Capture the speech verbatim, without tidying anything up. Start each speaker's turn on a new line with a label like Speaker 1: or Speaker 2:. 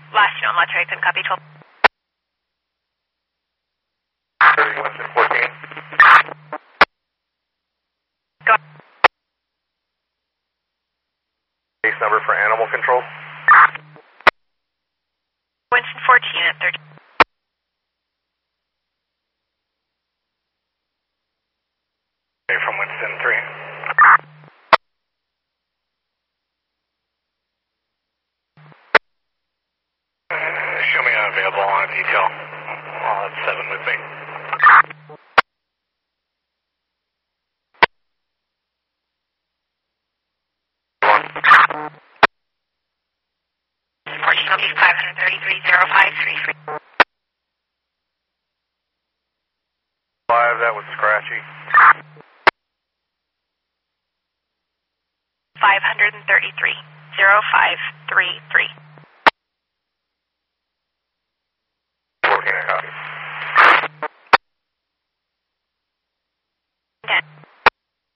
Speaker 1: Last known letter, I couldn't copy twelve.
Speaker 2: thirty-one to fourteen.
Speaker 1: Go.
Speaker 2: Case number for animal control.
Speaker 1: Winston fourteen at thirty.
Speaker 2: Okay, from Winston three. Uh, show me unavailable on a detail. I'll have seven with me.
Speaker 1: fourteen will be five thirty-three oh five three three.
Speaker 2: Five, that was scratchy.
Speaker 1: five thirty-three oh five three three.
Speaker 2: fourteen, I copy.
Speaker 1: Okay.